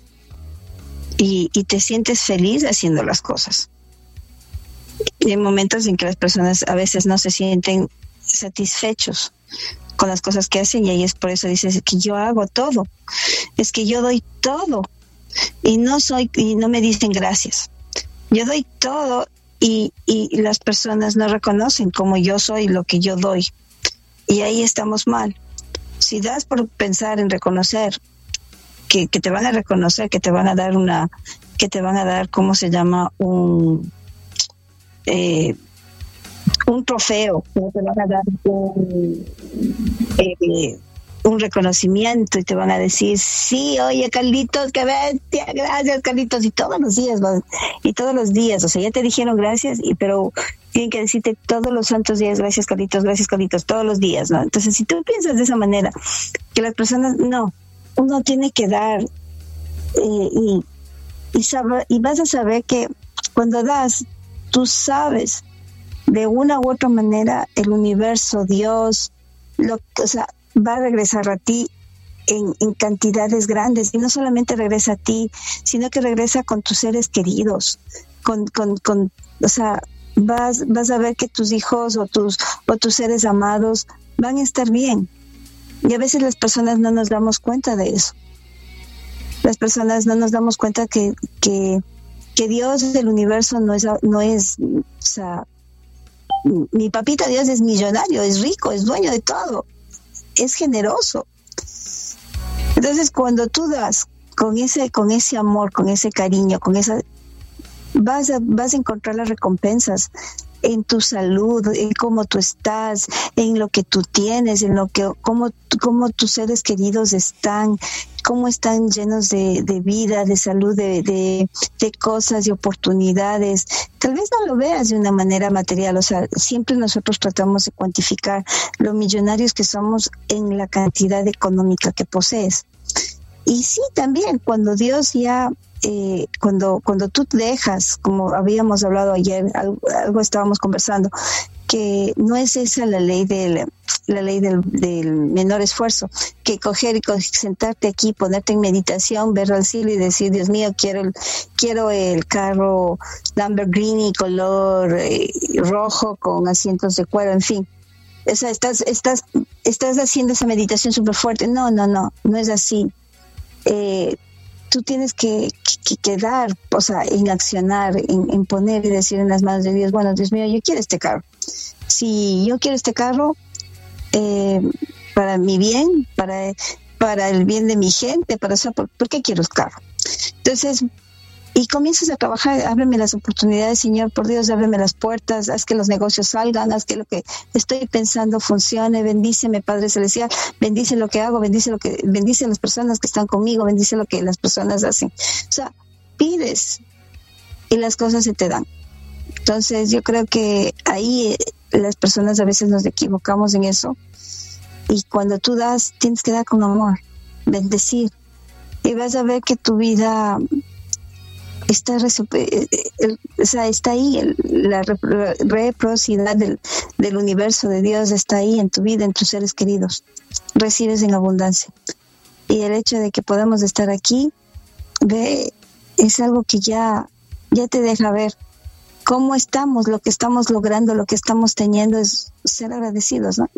y, y te sientes feliz haciendo las cosas. Y hay momentos en que las personas a veces no se sienten satisfechos con las cosas que hacen, y ahí es por eso dices que yo hago todo, es que yo doy todo y no soy y no me dicen gracias. Yo doy todo y, y las personas no reconocen como yo soy lo que yo doy, y ahí estamos mal. Si das por pensar en reconocer que, que te van a reconocer, que te van a dar una, que te van a dar, ¿cómo se llama? Un eh, un trofeo, que te van a dar un, eh, un reconocimiento y te van a decir, sí, oye, Carlitos, qué bestia, gracias, Carlitos, y todos los días, y todos los días, o sea, ya te dijeron gracias, y pero tienen que decirte todos los santos días, gracias, Carlitos, gracias, Carlitos, todos los días, ¿no? Entonces, si tú piensas de esa manera, que las personas, no, uno tiene que dar, eh, y, y, saber, y vas a saber que cuando das, tú sabes, de una u otra manera, el universo, Dios, lo, o sea, va a regresar a ti en, en cantidades grandes, y no solamente regresa a ti, sino que regresa con tus seres queridos, con, con, con, o sea, vas, vas a ver que tus hijos o tus, o tus seres amados van a estar bien, y a veces las personas no nos damos cuenta de eso. Las personas no nos damos cuenta que, que, que Dios del universo no es, no es, o sea, mi papita Dios es millonario, es rico, es dueño de todo, es generoso. Entonces, cuando tú das con ese, con ese amor, con ese cariño, con esa, vas a, vas a encontrar las recompensas en tu salud, en cómo tú estás, en lo que tú tienes, en lo que, cómo, cómo tus seres queridos están, cómo están llenos de, de vida, de salud, de, de, de cosas y oportunidades. Tal vez no lo veas de una manera material, o sea, siempre nosotros tratamos de cuantificar lo millonarios que somos en la cantidad económica que posees. Y sí, también, cuando Dios ya... Eh, cuando cuando tú dejas, como habíamos hablado ayer, algo, algo estábamos conversando, que no es esa la ley del la ley del, del menor esfuerzo, que coger y sentarte aquí, ponerte en meditación, ver al cielo y decir, Dios mío, quiero el, quiero el carro Lamborghini color eh, rojo con asientos de cuero, en fin. O sea, estás estás estás haciendo esa meditación súper fuerte. No, no, no, no es así. Eh, tú tienes que, que, que dar, o sea, en accionar, en, en poner y decir en las manos de Dios, bueno, Dios mío, yo quiero este carro. Si yo quiero este carro, eh, para mi bien, para, para el bien de mi gente, para eso, ¿por, ¿por qué quiero el carro? Entonces, y comienzas a trabajar, ábreme las oportunidades, Señor, por Dios, ábreme las puertas, haz que los negocios salgan, haz que lo que estoy pensando funcione, bendíceme, Padre Celestial, bendice lo que hago, bendice lo que, bendice a las personas que están conmigo, bendice lo que las personas hacen. O sea, pides y las cosas se te dan. Entonces, yo creo que ahí eh, las personas a veces nos equivocamos en eso, y cuando tú das, tienes que dar con amor, bendecir, y vas a ver que tu vida... Está, el, o sea, está ahí, el, la reciprocidad del, del universo de Dios está ahí en tu vida, en tus seres queridos. Recibes en abundancia. Y el hecho de que podamos estar aquí, ve, es algo que ya, ya te deja ver cómo estamos, lo que estamos logrando, lo que estamos teniendo, es ser agradecidos, ¿no?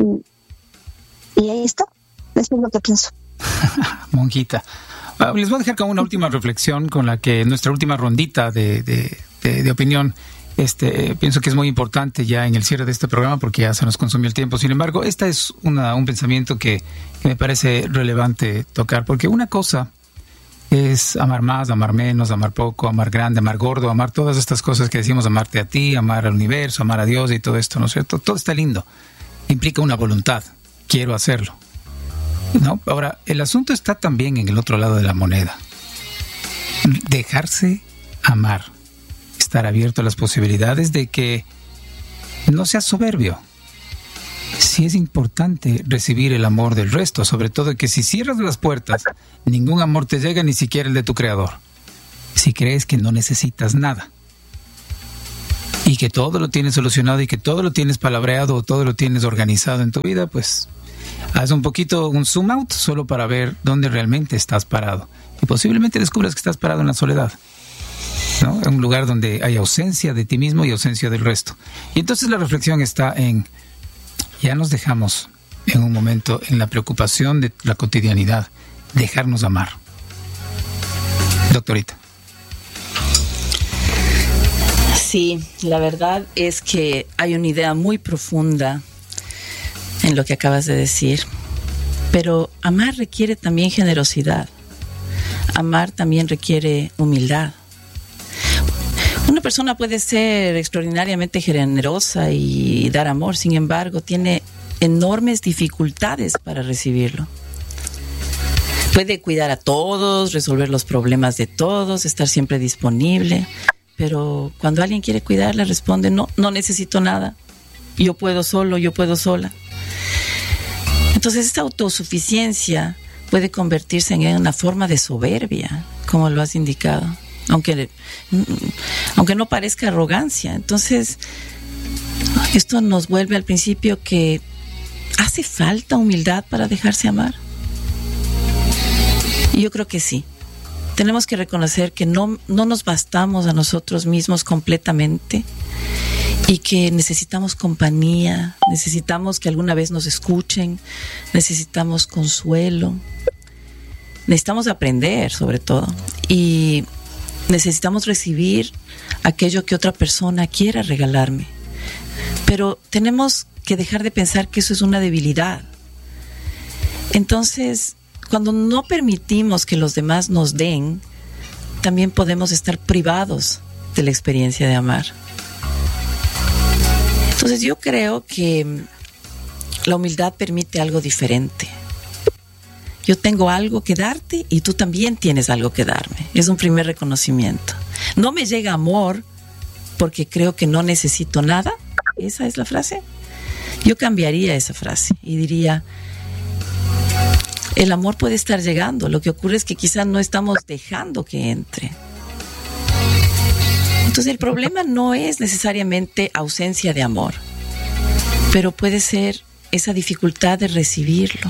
Y, y ahí está. Eso es lo que pienso. Monjita. Uh, les voy a dejar con una última reflexión con la que nuestra última rondita de, de, de, de opinión, este, pienso que es muy importante ya en el cierre de este programa porque ya se nos consumió el tiempo. Sin embargo, esta es una, un pensamiento que, que me parece relevante tocar, porque una cosa es amar más, amar menos, amar poco, amar grande, amar gordo, amar todas estas cosas que decimos, amarte a ti, amar al universo, amar a Dios y todo esto, ¿no es cierto? Todo está lindo. Implica una voluntad. Quiero hacerlo. No, ahora, el asunto está también en el otro lado de la moneda. Dejarse amar. Estar abierto a las posibilidades de que no seas soberbio. Sí es importante recibir el amor del resto, sobre todo que si cierras las puertas, ningún amor te llega, ni siquiera el de tu creador. Si crees que no necesitas nada. y que todo lo tienes solucionado y que todo lo tienes palabreado o todo lo tienes organizado en tu vida, pues haz un poquito un zoom out solo para ver dónde realmente estás parado. Y posiblemente descubras que estás parado en la soledad, ¿no? En un lugar donde hay ausencia de ti mismo y ausencia del resto. Y entonces la reflexión está en, ya nos dejamos en un momento en la preocupación de la cotidianidad, dejarnos amar. Doctorita. Sí, la verdad es que hay una idea muy profunda en lo que acabas de decir, pero amar requiere también generosidad. Amar también requiere humildad. Una persona puede ser extraordinariamente generosa y dar amor, sin embargo, tiene enormes dificultades para recibirlo. Puede cuidar a todos, resolver los problemas de todos, estar siempre disponible, pero cuando alguien quiere cuidarla, responde, no, no necesito nada, yo puedo solo, yo puedo sola. Entonces, esta autosuficiencia puede convertirse en una forma de soberbia, como lo has indicado, aunque, aunque no parezca arrogancia. Entonces, esto nos vuelve al principio que ¿hace falta humildad para dejarse amar? Y yo creo que sí. Tenemos que reconocer que no, no nos bastamos a nosotros mismos completamente y que necesitamos compañía, necesitamos que alguna vez nos escuchen, necesitamos consuelo, necesitamos aprender sobre todo y necesitamos recibir aquello que otra persona quiera regalarme. Pero tenemos que dejar de pensar que eso es una debilidad. Entonces, cuando no permitimos que los demás nos den, también podemos estar privados de la experiencia de amar. Entonces yo creo que la humildad permite algo diferente. Yo tengo algo que darte y tú también tienes algo que darme. Es un primer reconocimiento. No me llega amor porque creo que no necesito nada. ¿Esa es la frase? Yo cambiaría esa frase y diría, el amor puede estar llegando. Lo que ocurre es que quizás no estamos dejando que entre. Entonces el problema no es necesariamente ausencia de amor, pero puede ser esa dificultad de recibirlo.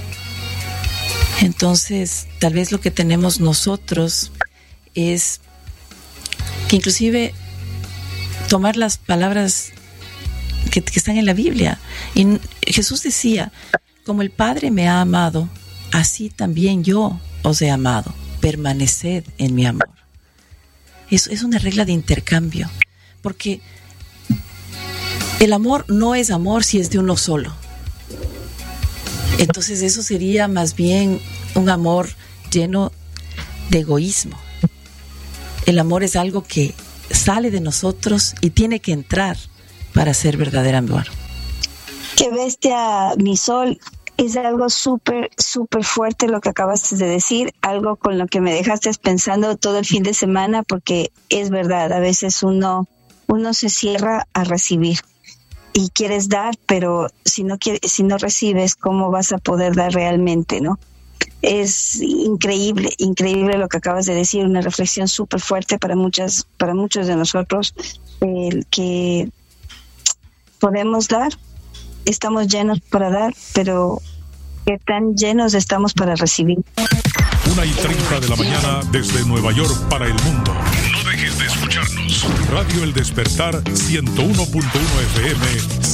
Entonces tal vez lo que tenemos nosotros es que inclusive tomar las palabras que, que están en la Biblia. Y Jesús decía, como el Padre me ha amado, así también yo os he amado. Permaneced en mi amor. Es, es una regla de intercambio, porque el amor no es amor si es de uno solo. Entonces eso sería más bien un amor lleno de egoísmo. El amor es algo que sale de nosotros y tiene que entrar para ser verdadero amor. Qué bestia, mi sol. Es algo súper, súper fuerte lo que acabas de decir, algo con lo que me dejaste pensando todo el fin de semana, porque es verdad, a veces uno, uno se cierra a recibir y quieres dar, pero si no quieres, si no recibes, ¿cómo vas a poder dar realmente, no? Es increíble, increíble lo que acabas de decir, una reflexión súper fuerte para muchas, para muchos de nosotros, el que podemos dar. Estamos llenos para dar, pero ¿qué tan llenos estamos para recibir? Una y treinta de la mañana desde Nueva York para el mundo. No dejes de escucharnos. Radio El Despertar ciento uno punto uno F M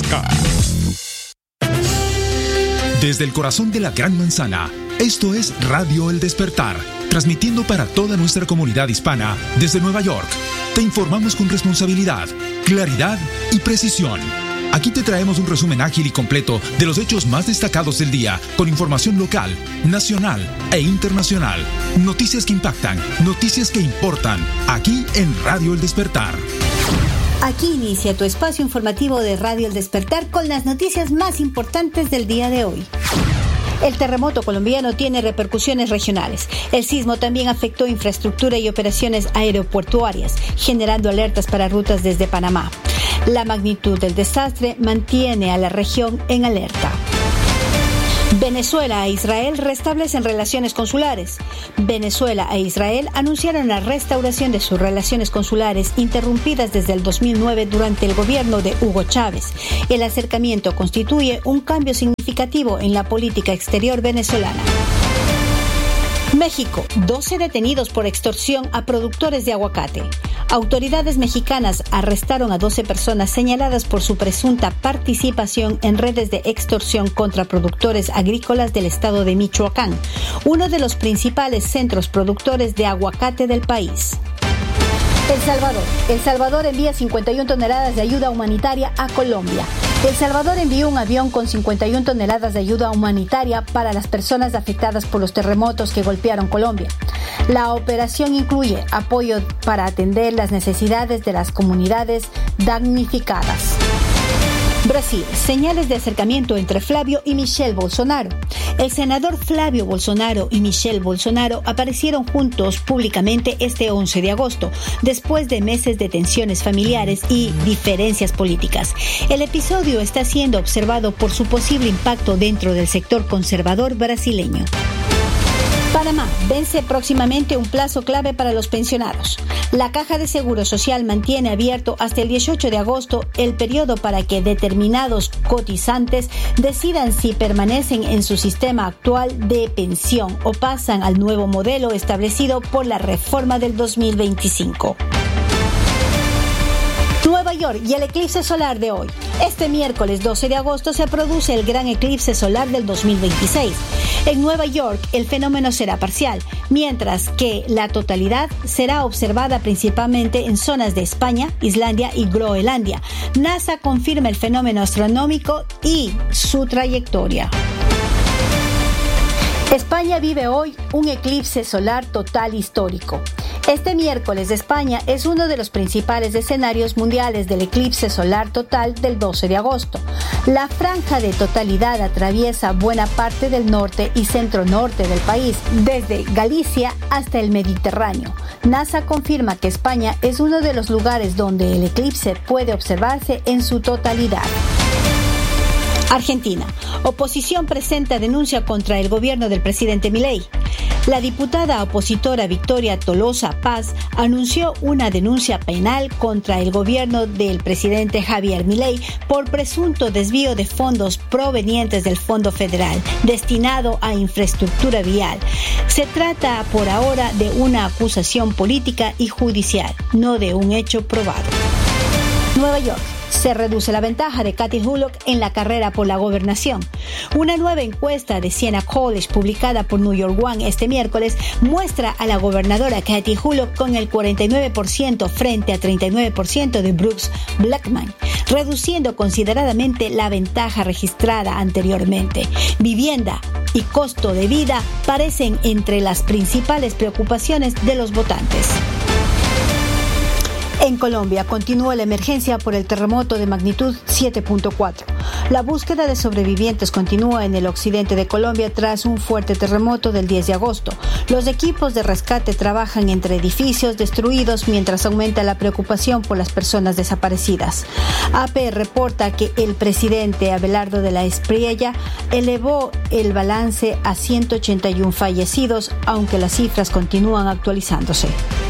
Sky. Desde el corazón de la Gran Manzana, esto es Radio El Despertar, transmitiendo para toda nuestra comunidad hispana desde Nueva York. Te informamos con responsabilidad, claridad y precisión. Aquí te traemos un resumen ágil y completo de los hechos más destacados del día, con información local, nacional e internacional. Noticias que impactan, noticias que importan, aquí en Radio El Despertar. Aquí inicia tu espacio informativo de Radio El Despertar con las noticias más importantes del día de hoy. El terremoto colombiano tiene repercusiones regionales. El sismo también afectó infraestructura y operaciones aeroportuarias, generando alertas para rutas desde Panamá. La magnitud del desastre mantiene a la región en alerta. Venezuela e Israel restablecen relaciones consulares. Venezuela e Israel anunciaron la restauración de sus relaciones consulares interrumpidas desde el dos mil nueve durante el gobierno de Hugo Chávez. El acercamiento constituye un cambio significativo en la política exterior venezolana. México, doce detenidos por extorsión a productores de aguacate. Autoridades mexicanas arrestaron a doce personas señaladas por su presunta participación en redes de extorsión contra productores agrícolas del estado de Michoacán, uno de los principales centros productores de aguacate del país. El Salvador. El Salvador envía cincuenta y una toneladas de ayuda humanitaria a Colombia. El Salvador envió un avión con cincuenta y una toneladas de ayuda humanitaria para las personas afectadas por los terremotos que golpearon Colombia. La operación incluye apoyo para atender las necesidades de las comunidades damnificadas. Brasil, señales de acercamiento entre Flavio y Michelle Bolsonaro. El senador Flavio Bolsonaro y Michelle Bolsonaro aparecieron juntos públicamente este once de agosto, después de meses de tensiones familiares y diferencias políticas. El episodio está siendo observado por su posible impacto dentro del sector conservador brasileño. Panamá vence próximamente un plazo clave para los pensionados. La Caja de Seguro Social mantiene abierto hasta el dieciocho de agosto el periodo para que determinados cotizantes decidan si permanecen en su sistema actual de pensión o pasan al nuevo modelo establecido por la reforma del dos mil veinticinco. Nueva York y el eclipse solar de hoy. Este miércoles doce de agosto se produce el gran eclipse solar del dos mil veintiséis. En Nueva York el fenómeno será parcial, mientras que la totalidad será observada principalmente en zonas de España, Islandia y Groenlandia. NASA confirma el fenómeno astronómico y su trayectoria. España vive hoy un eclipse solar total histórico. Este miércoles España es uno de los principales escenarios mundiales del eclipse solar total del doce de agosto. La franja de totalidad atraviesa buena parte del norte y centro-norte del país, desde Galicia hasta el Mediterráneo. NASA confirma que España es uno de los lugares donde el eclipse puede observarse en su totalidad. Argentina. Oposición presenta denuncia contra el gobierno del presidente Milei. La diputada opositora Victoria Tolosa Paz anunció una denuncia penal contra el gobierno del presidente Javier Milei por presunto desvío de fondos provenientes del Fondo Federal destinado a infraestructura vial. Se trata por ahora de una acusación política y judicial, no de un hecho probado. Nueva York. Se reduce la ventaja de Kathy Hullock en la carrera por la gobernación. Una nueva encuesta de Siena College publicada por New York One este miércoles muestra a la gobernadora Kathy Hullock con el cuarenta y nueve por ciento frente a treinta y nueve por ciento de Brooks Blackman, reduciendo consideradamente la ventaja registrada anteriormente. Vivienda y costo de vida parecen entre las principales preocupaciones de los votantes. En Colombia continúa la emergencia por el terremoto de magnitud siete punto cuatro. La búsqueda de sobrevivientes continúa en el occidente de Colombia tras un fuerte terremoto del diez de agosto. Los equipos de rescate trabajan entre edificios destruidos mientras aumenta la preocupación por las personas desaparecidas. A P reporta que el presidente Abelardo de la Espriella elevó el balance a ciento ochenta y uno fallecidos, aunque las cifras continúan actualizándose.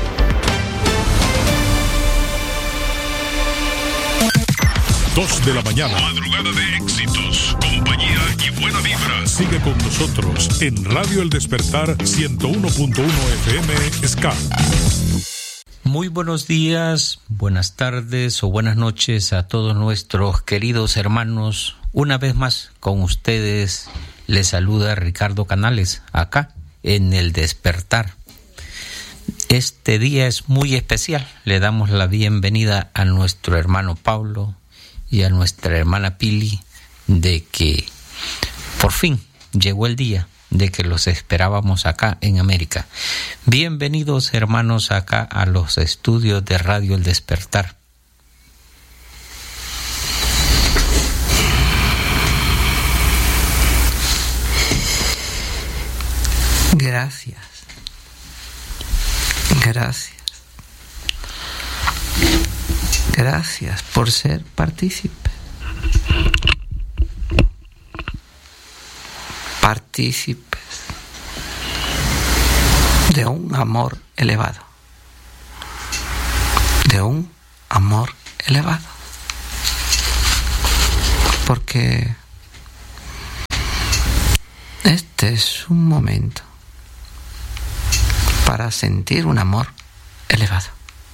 Dos de la mañana. Madrugada de éxitos, compañía y buena vibra. Sigue con nosotros en Radio El Despertar ciento uno punto uno F M Ska. Muy buenos días, buenas tardes o buenas noches a todos nuestros queridos hermanos. Una vez más con ustedes les saluda Ricardo Canales, acá en El Despertar. Este día es muy especial. Le damos la bienvenida a nuestro hermano Pablo y a nuestra hermana Pili de que por fin llegó el día de que los esperábamos acá en América. Bienvenidos hermanos acá a los estudios de Radio El Despertar. Gracias. Gracias. Gracias por ser partícipe. partícipes de un amor elevado, de un amor elevado, porque este es un momento para sentir un amor elevado,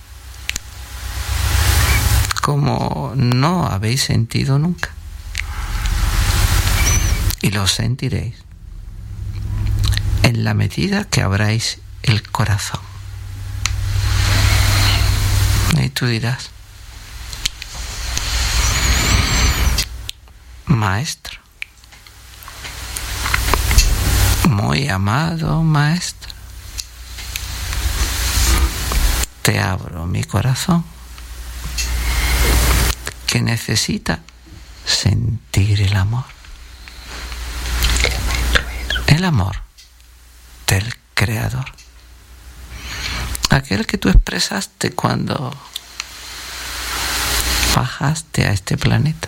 como no habéis sentido nunca, y lo sentiréis en la medida que abráis el corazón. Y tú dirás: maestro, muy amado maestro, te abro mi corazón, que necesita sentir el amor. El amor del Creador. Aquel que tú expresaste cuando bajaste a este planeta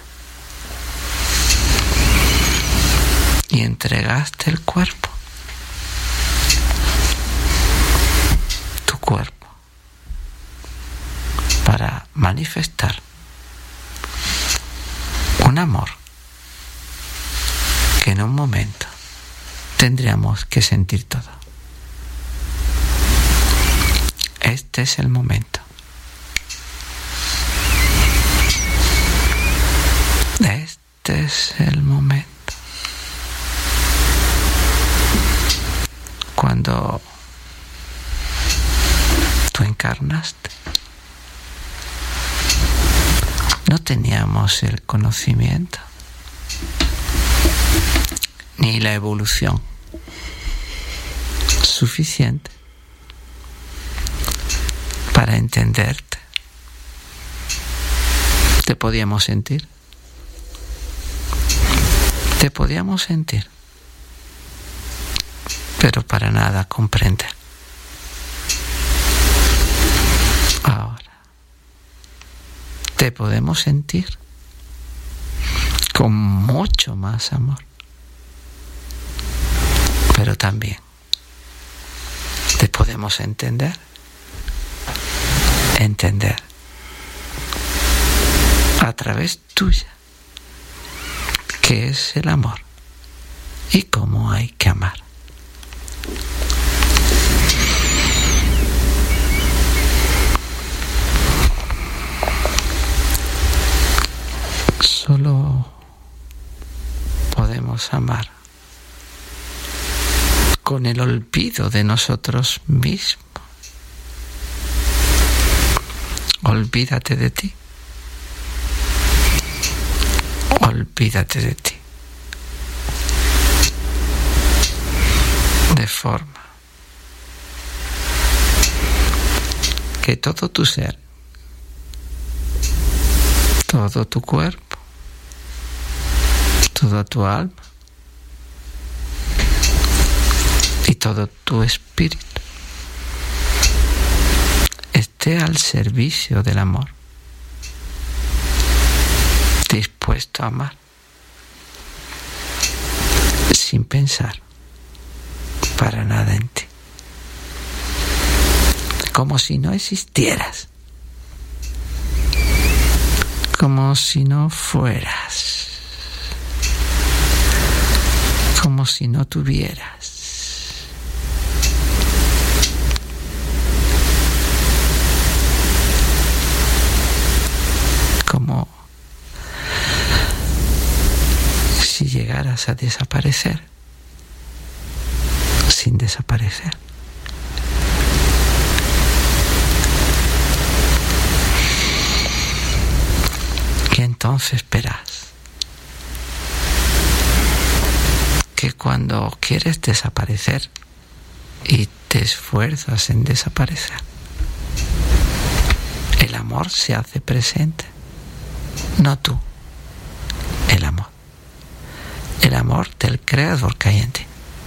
y entregaste el cuerpo, tu cuerpo, para manifestar un amor que en un momento tendríamos que sentir todo. Este es el momento. Este es el momento. Cuando tú encarnaste, no teníamos el conocimiento ni la evolución suficiente para entenderte. Te podíamos sentir. Te podíamos sentir, pero para nada comprender. Ahora, te podemos sentir con mucho más amor, pero también te podemos entender, entender a través tuya qué es el amor y cómo hay que amar. Solo podemos amar con el olvido de nosotros mismos. Olvídate de ti. Olvídate de ti. De forma que todo tu ser, todo tu cuerpo, toda tu alma y todo tu espíritu esté al servicio del amor, dispuesto a amar, sin pensar para nada en ti, como si no existieras, como si no fueras, como si no tuvieras. Como si llegaras a desaparecer sin desaparecer. Y entonces verás que cuando quieres desaparecer y te esfuerzas en desaparecer, el amor se hace presente. No tú, el amor. El amor del Creador que hay en ti.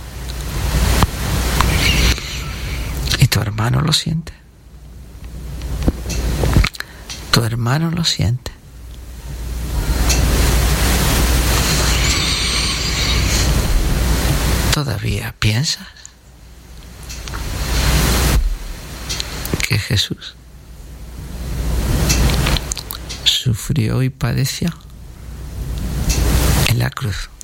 Y tu hermano lo siente. Tu hermano lo siente. ¿Todavía piensas que Jesús sufrió y padeció en la cruz